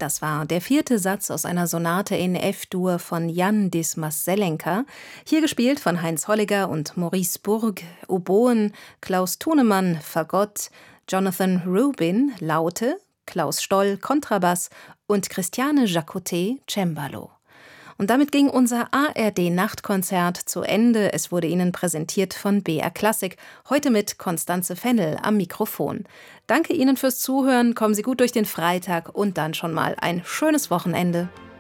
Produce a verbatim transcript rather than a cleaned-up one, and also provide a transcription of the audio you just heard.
Das war der vierte Satz aus einer Sonate in F-Dur von Jan Dismas-Selenka, hier gespielt von Heinz Holliger und Maurice Burg, Oboen, Klaus Thunemann, Fagott, Jonathan Rubin, Laute, Klaus Stoll, Kontrabass und Christiane Jacottet, Cembalo. Und damit ging unser A R D-Nachtkonzert zu Ende. Es wurde Ihnen präsentiert von B R Klassik, heute mit Constanze Fennel am Mikrofon. Danke Ihnen fürs Zuhören, kommen Sie gut durch den Freitag und dann schon mal ein schönes Wochenende.